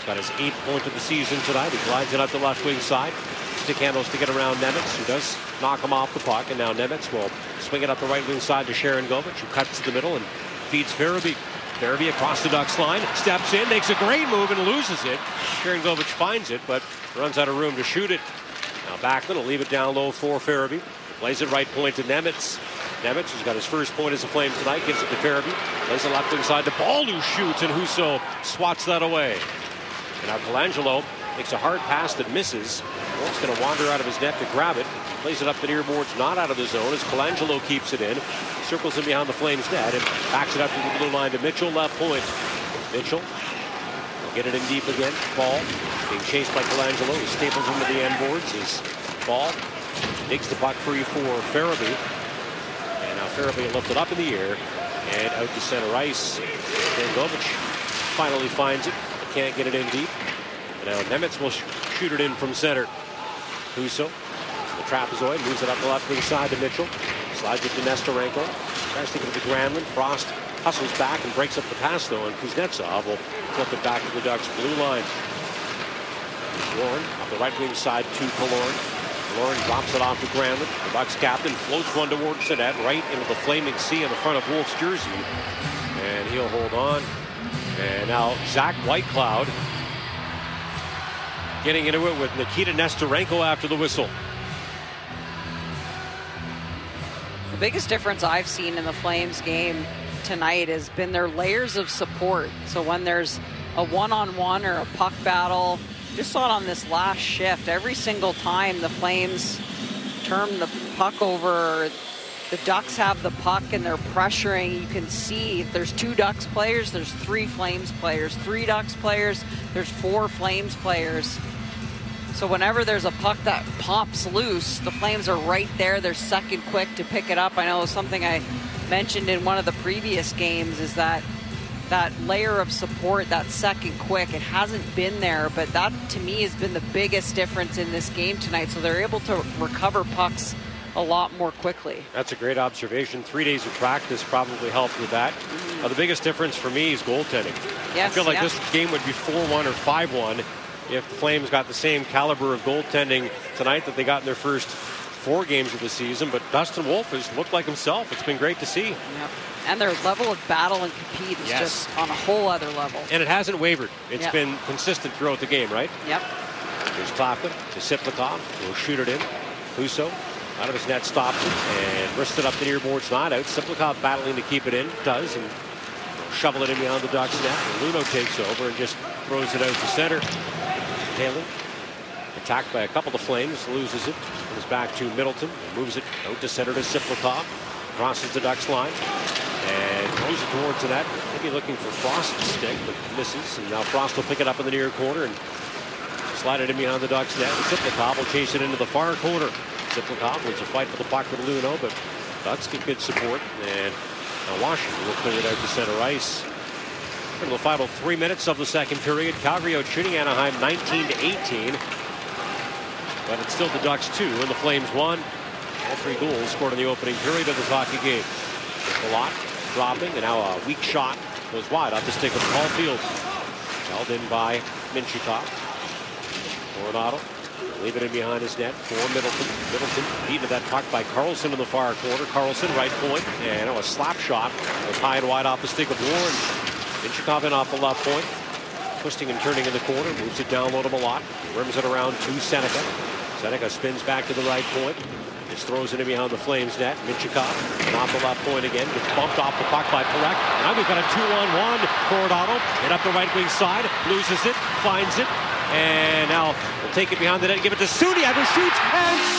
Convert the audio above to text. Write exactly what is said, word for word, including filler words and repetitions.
got his eighth point of the season tonight. He glides it up the left wing side. Stick handles to get around Nemitz, who does knock him off the puck. And now Nemitz will swing it up the right wing side to Sharangovich, who cuts to the middle and feeds Farabee. Farabee across the Ducks line, steps in, makes a great move and loses it. Sharangovich finds it, but runs out of room to shoot it. Now Backlund will leave it down low for Farabee. Plays it right point to Nemitz. Nemitz, who's got his first point as a Flame tonight, gives it to Farabee. Plays it left inside to Ball, who shoots, and Husso swats that away. And now Colangelo makes a hard pass that misses. Wolf's going to wander out of his net to grab it. Plays it up the near boards, not out of the zone, as Colangelo keeps it in. Circles in behind the Flames net and backs it up to the blue line to Mitchell, left point. Mitchell will get it in deep again. Ball being chased by Colangelo. He staples into the end boards. His Ball digs the puck free for Farabee. And now Farabee will lift it up in the air and out to center ice. Sharangovich finally finds it. Can't get it in deep. And now Nemitz will sh shoot it in from center. Husso, the trapezoid, moves it up the left wing side to Mitchell. Slides it to Nestorenko. Tries to get it to Granlund. Frost hustles back and breaks up the pass though, and Kuznetsov will flip it back to the Ducks' blue line. Lauren off the right wing side to Killorn. Lauren drops it off to Granlund. The Ducks captain floats one towards the net, right into the flaming sea in the front of Wolf's jersey. And he'll hold on. And now Zach Whitecloud getting into it with Nikita Nestorenko after the whistle. The biggest difference I've seen in the Flames game tonight has been their layers of support. So when there's a one-on-one or a puck battle, just saw it on this last shift, every single time the Flames turn the puck over, the Ducks have the puck and they're pressuring. You can see if there's two Ducks players, there's three Flames players. Three Ducks players, there's four Flames players. So whenever there's a puck that pops loose, the Flames are right there. They're second quick to pick it up. I know something I mentioned in one of the previous games is that that layer of support, that second quick, it hasn't been there, but that to me has been the biggest difference in this game tonight. So they're able to recover pucks a lot more quickly. That's a great observation. Three days of practice probably helped with that. Mm. Uh, the biggest difference for me is goaltending. Yes, I feel like yeah. this game would be four one or five one if the Flames got the same caliber of goaltending tonight that they got in their first four games of the season. But Dustin Wolf has looked like himself. It's been great to see. Yep. And their level of battle and compete is yes. just on a whole other level. And it hasn't wavered. It's yep. been consistent throughout the game, right? Yep. Here's Claflin to Siplikov. He'll shoot it in. Husso out of his net, stops it and wrists it up the near boards, not out. Siplikov battling to keep it in, does, and shovel it in behind the Ducks net. And Luno takes over and just throws it out to center. Haley attacked by a couple of Flames, loses it, comes back to Middleton, moves it out to center to Siplikov, crosses the Ducks line, and throws it towards the net. Maybe looking for Frost's stick, but misses. And now Frost will pick it up in the near corner and slide it in behind the Ducks net. And Siplikov will chase it into the far corner. Siplikov wins a fight for the puck with Luno, but Ducks get good support, and now Washington will clear it out to center ice. In the final three minutes of the second period, Calgary outshooting Anaheim nineteen to eighteen. But it's still the Ducks two and the Flames one. All three goals scored in the opening period of this hockey game. Palat dropping, and now a weak shot goes wide off the stick of Caulfield. Held in by Minchikov. Coronado leave it in behind his net for Middleton. Middleton beaten to that puck by Carlson in the far corner. Carlson right point, and oh, a slap shot was high and wide off the stick of Warren. Minchikov in off the left point, twisting and turning in the corner, moves it down low to Palat, rims it around to Seneca. Seneca spins back to the right point, just throws it in behind the Flames net. Minchikov and off the left point again, gets bumped off the puck by Parekh. Now we've got a two on one. Coronado and up the right wing side, loses it, finds it, and now we'll take it behind the net, give it to Sudiak, who shoots and